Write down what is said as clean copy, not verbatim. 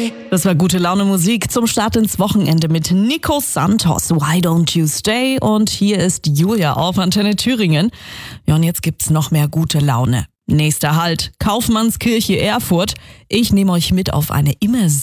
Das war gute Laune Musik zum Start ins Wochenende mit Nico Santos. Why don't you stay? Und hier ist Julia auf Antenne Thüringen. Ja, und jetzt gibt's noch mehr gute Laune. Nächster Halt, Kaufmannskirche Erfurt. Ich nehme euch mit auf eine immer